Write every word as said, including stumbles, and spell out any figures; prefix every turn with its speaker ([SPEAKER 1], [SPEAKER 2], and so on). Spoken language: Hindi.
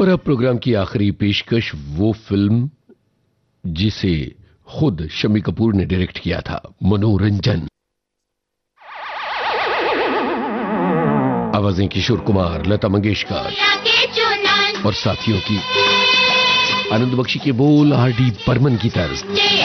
[SPEAKER 1] और अब प्रोग्राम की आखिरी पेशकश, वो फिल्म जिसे खुद शम्मी कपूर ने डायरेक्ट किया था, मनोरंजन। आवाजें किशोर कुमार, लता मंगेशकर और साथियों की। आनंद बख्शी के बोल आर डी बर्मन की तर्ज।